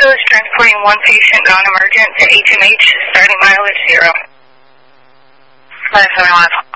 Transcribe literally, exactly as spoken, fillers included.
shows transporting one patient non-emergent to H M H, starting mileage zero. nine seven one.